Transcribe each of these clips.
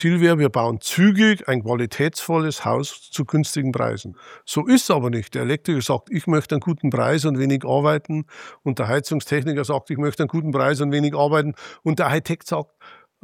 Ziel wäre, wir bauen zügig ein qualitätsvolles Haus zu günstigen Preisen. So ist es aber nicht. Der Elektriker sagt, ich möchte einen guten Preis und wenig arbeiten. Und der Heizungstechniker sagt, ich möchte einen guten Preis und wenig arbeiten. Und der Architekt sagt,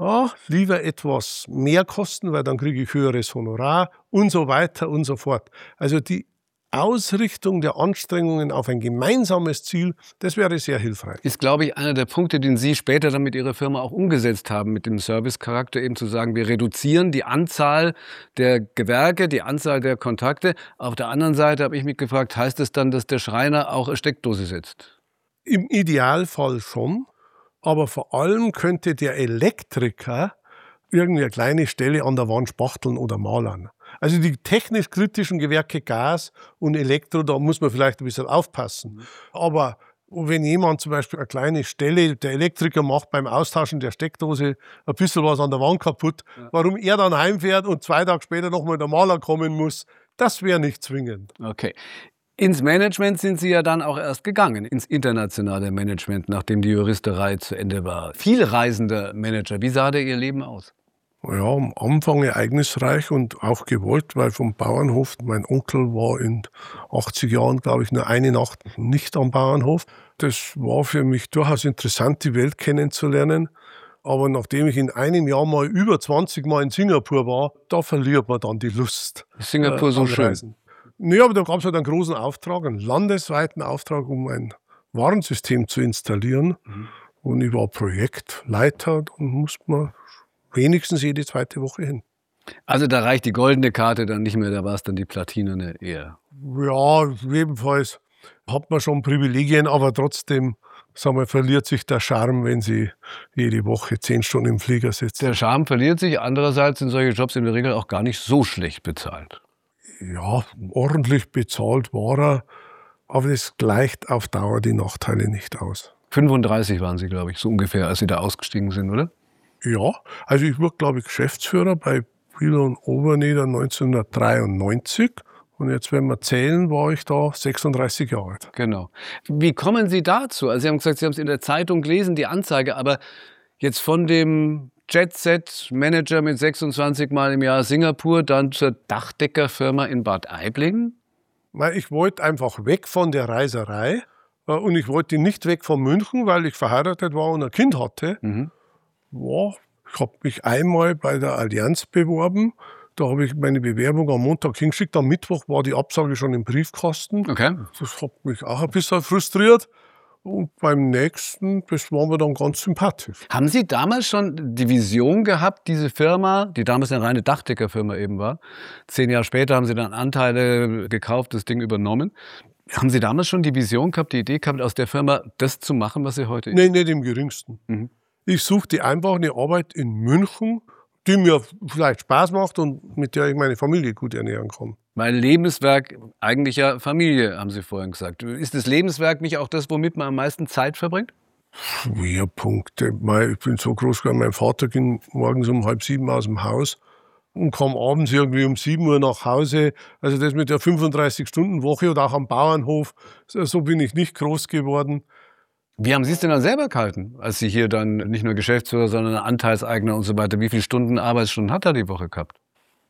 lieber etwas mehr kosten, weil dann kriege ich höheres Honorar und so weiter und so fort. Also die Ausrichtung der Anstrengungen auf ein gemeinsames Ziel, das wäre sehr hilfreich. Ist, glaube ich, einer der Punkte, den Sie später dann mit Ihrer Firma auch umgesetzt haben, mit dem Servicecharakter, eben zu sagen, wir reduzieren die Anzahl der Gewerke, die Anzahl der Kontakte. Auf der anderen Seite habe ich mich gefragt, heißt es dann, dass der Schreiner auch eine Steckdose setzt? Im Idealfall schon, aber vor allem könnte der Elektriker irgendeine kleine Stelle an der Wand spachteln oder malern. Also die technisch kritischen Gewerke Gas und Elektro, da muss man vielleicht ein bisschen aufpassen. Aber wenn jemand zum Beispiel eine kleine Stelle, der Elektriker macht beim Austauschen der Steckdose ein bisschen was an der Wand kaputt, warum er dann heimfährt und 2 Tage später nochmal der Maler kommen muss, das wäre nicht zwingend. Okay. Ins Management sind Sie ja dann auch erst gegangen, ins internationale Management, nachdem die Juristerei zu Ende war. Vielreisender Manager, wie sah da Ihr Leben aus? Ja, am Anfang ereignisreich und auch gewollt, weil vom Bauernhof, mein Onkel war in 80 Jahren, glaube ich, nur eine Nacht nicht am Bauernhof. Das war für mich durchaus interessant, die Welt kennenzulernen. Aber nachdem ich in einem Jahr mal über 20 Mal in Singapur war, da verliert man dann die Lust. Ist Singapur so schön? Naja, aber da gab es halt einen großen Auftrag, einen landesweiten Auftrag, um ein Warensystem zu installieren. Und ich war Projektleiter und musste man wenigstens jede 2. Woche hin. Also da reicht die goldene Karte dann nicht mehr, da war es dann die platinerne eher. Ja, jedenfalls hat man schon Privilegien, aber trotzdem, sagen wir, verliert sich der Charme, wenn Sie jede Woche 10 Stunden im Flieger sitzen. Der Charme verliert sich, andererseits sind solche Jobs in der Regel auch gar nicht so schlecht bezahlt. Ja, ordentlich bezahlt war er, aber das gleicht auf Dauer die Nachteile nicht aus. 35 waren Sie, glaube ich, so ungefähr, als Sie da ausgestiegen sind, oder? Ja, also ich wurde, glaube ich, Geschäftsführer bei Brilon Obernieder 1993. Und jetzt, wenn wir zählen, war ich da 36 Jahre alt. Genau. Wie kommen Sie dazu? Also Sie haben gesagt, Sie haben es in der Zeitung gelesen, die Anzeige, aber jetzt von dem Jet-Set-Manager mit 26 Mal im Jahr Singapur dann zur Dachdeckerfirma in Bad Aibling? Ich wollte einfach weg von der Reiserei und ich wollte nicht weg von München, weil ich verheiratet war und ein Kind hatte. Ja, ich habe mich einmal bei der Allianz beworben. Da habe ich meine Bewerbung am Montag hingeschickt. Am Mittwoch war die Absage schon im Briefkasten. Okay. Das hat mich auch ein bisschen frustriert. Und beim nächsten, das war mir dann ganz sympathisch. Haben Sie damals schon die Vision gehabt, diese Firma, die damals eine reine Dachdeckerfirma eben war, 10 Jahre später haben Sie dann Anteile gekauft, das Ding übernommen. Haben Sie damals schon die Vision gehabt, die Idee gehabt, aus der Firma das zu machen, was Sie heute ist? Nein, nicht im geringsten. Ich suchte einfach eine Arbeit in München, die mir vielleicht Spaß macht und mit der ich meine Familie gut ernähren kann. Weil Lebenswerk eigentlich ja Familie, haben Sie vorhin gesagt. Ist das Lebenswerk nicht auch das, womit man am meisten Zeit verbringt? Schwerpunkte. Ich bin so groß geworden, mein Vater ging morgens um 6:30 aus dem Haus und kam abends irgendwie um 7 Uhr nach Hause. Also das mit der 35-Stunden-Woche oder auch am Bauernhof, so bin ich nicht groß geworden. Wie haben Sie es denn dann selber gehalten, als Sie hier dann nicht nur Geschäftsführer, sondern Anteilseigner und so weiter? Wie viele Stunden Arbeitsstunden hat er die Woche gehabt?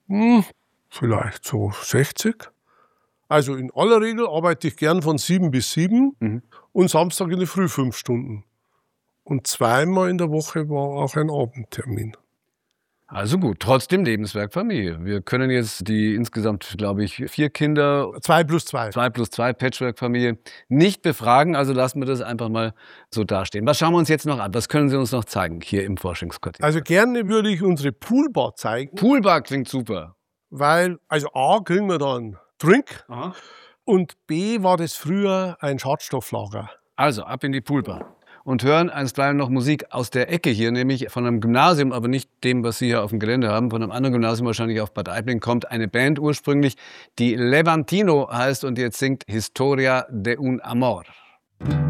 Vielleicht so 60. Also in aller Regel arbeite ich gern von 7 bis 7 und Samstag in der Früh 5 Stunden. Und 2-mal in der Woche war auch ein Abendtermin. Also gut, trotzdem Lebenswerk Familie. Wir können jetzt die insgesamt, glaube ich, 4 Kinder, 2 plus 2. 2 plus 2 Patchwork-Familie, nicht befragen. Also lassen wir das einfach mal so dastehen. Was schauen wir uns jetzt noch an? Was können Sie uns noch zeigen hier im Forschungsquartier? Also gerne würde ich unsere Poolbar zeigen. Poolbar klingt super. Weil, also A, kriegen wir dann Drink. Aha. Und B, war das früher ein Schadstofflager. Also ab in die Poolbar. Und hören einstweilen noch Musik aus der Ecke hier, nämlich von einem Gymnasium, aber nicht dem, was Sie hier auf dem Gelände haben, von einem anderen Gymnasium, wahrscheinlich auf Bad Aibling, kommt eine Band ursprünglich, die Levantino heißt und jetzt singt Historia de un Amor.